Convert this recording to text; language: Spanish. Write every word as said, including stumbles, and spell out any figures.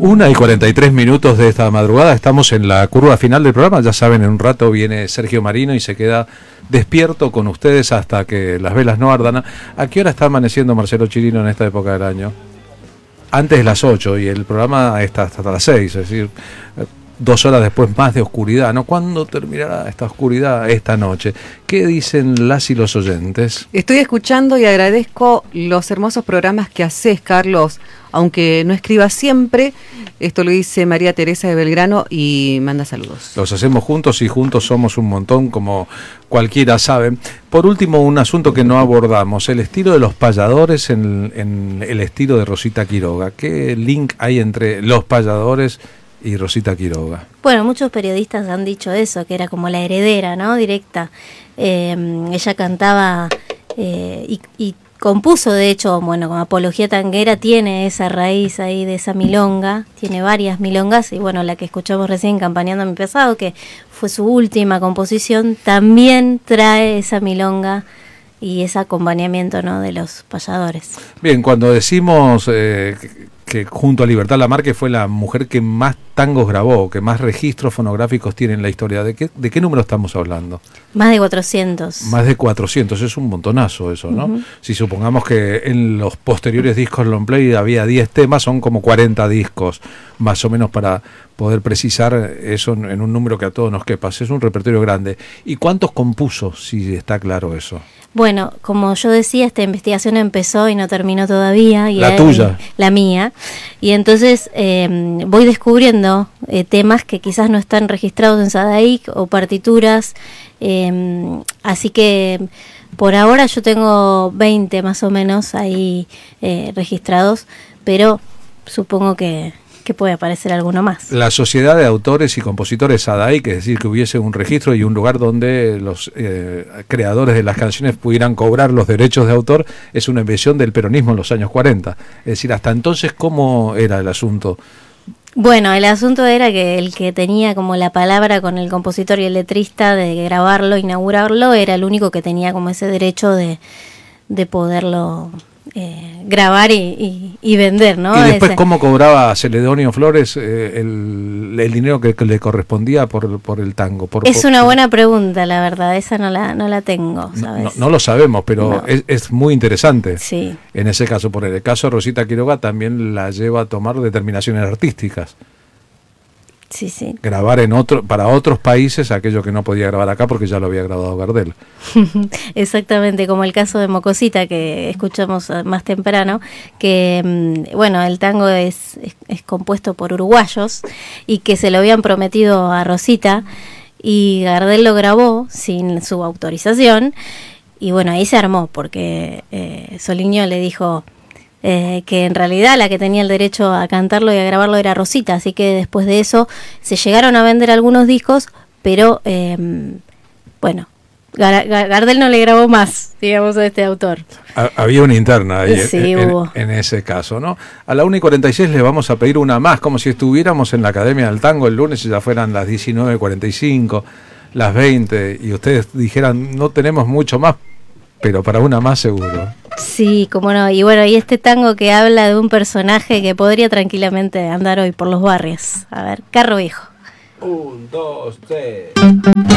Una y cuarenta y tres minutos de esta madrugada, estamos en la curva final del programa. Ya saben, en un rato viene Sergio Marino y se queda despierto con ustedes hasta que las velas no ardan. ¿A qué hora está amaneciendo Marcelo Chirino en esta época del año? Antes de las ocho, y el programa está hasta las seis, es decir, dos horas después más de oscuridad, ¿no? ¿Cuándo terminará esta oscuridad esta noche? ¿Qué dicen las y los oyentes? Estoy escuchando y agradezco los hermosos programas que haces, Carlos, aunque no escribas siempre. Esto lo dice María Teresa de Belgrano y manda saludos. Los hacemos juntos y juntos somos un montón, como cualquiera sabe. Por último, un asunto que no abordamos, el estilo de los payadores en, en el estilo de Rosita Quiroga. ¿Qué link hay entre los payadores y Rosita Quiroga? Bueno, muchos periodistas han dicho eso, que era como la heredera, ¿no? Directa. Eh, ella cantaba eh, y, y compuso, de hecho, bueno, como Apología Tanguera tiene esa raíz ahí de esa milonga, tiene varias milongas, y bueno, la que escuchamos recién, Campaneando mi pasado, que fue su última composición, también trae esa milonga y ese acompañamiento, ¿no?, de los payadores. Bien, cuando decimos eh, que junto a Libertad Lamarque fue la mujer que más tangos grabó, que más registros fonográficos tiene en la historia, ¿de qué, de qué número estamos hablando? Más de cuatrocientos. Más de cuatrocientos, es un montonazo eso, ¿no? Uh-huh. Si supongamos que en los posteriores discos long play había diez temas, son como cuarenta discos, más o menos, para poder precisar eso en, en un número que a todos nos quepa. Es un repertorio grande. ¿Y cuántos compuso, si está claro eso? Bueno, como yo decía, esta investigación empezó y no terminó todavía. Y la eh, tuya. La mía. Y entonces eh, voy descubriendo eh, temas que quizás no están registrados en Sadaic o partituras. Eh, así que por ahora yo tengo veinte más o menos ahí eh, registrados, pero supongo que... que puede aparecer alguno más. La Sociedad de Autores y Compositores Sadaic, es decir, que hubiese un registro y un lugar donde los eh, creadores de las canciones pudieran cobrar los derechos de autor, es una invención del peronismo en los años cuarenta. Es decir, hasta entonces, ¿cómo era el asunto? Bueno, el asunto era que el que tenía como la palabra con el compositor y el letrista de grabarlo, inaugurarlo, era el único que tenía como ese derecho de, de poderlo... Eh, grabar y, y, y vender, ¿no? Y después, Ese. ¿Cómo cobraba Celedonio Flores eh, el, el dinero que, que le correspondía por, por el tango? Por, es por, una buena pregunta, la verdad, esa no la no la tengo, ¿sabes? No, no lo sabemos, pero no. es, es muy interesante. Sí. En ese caso, por el caso de Rosita Quiroga, también la lleva a tomar determinaciones artísticas. Sí, sí. Grabar en otro, para otros países aquello que no podía grabar acá porque ya lo había grabado Gardel. Exactamente, como el caso de Mocosita que escuchamos más temprano, que bueno, el tango es, es, es compuesto por uruguayos y que se lo habían prometido a Rosita y Gardel lo grabó sin su autorización y bueno, ahí se armó porque eh, Soliño le dijo... Eh, que en realidad la que tenía el derecho a cantarlo y a grabarlo era Rosita, así que después de eso se llegaron a vender algunos discos, pero eh, bueno, Gar- Gardel no le grabó más, digamos, a este autor. Había una interna ahí sí, en, hubo. En, en ese caso, ¿no? A la una y cuarenta y seis le vamos a pedir una más, como si estuviéramos en la Academia del Tango el lunes y ya fueran las diecinueve cuarenta y cinco, las veinte, y ustedes dijeran, no tenemos mucho más, pero para una más seguro. Sí, cómo no. Y bueno, y este tango que habla de un personaje que podría tranquilamente andar hoy por los barrios. A ver, Carro Viejo. Un, dos, tres.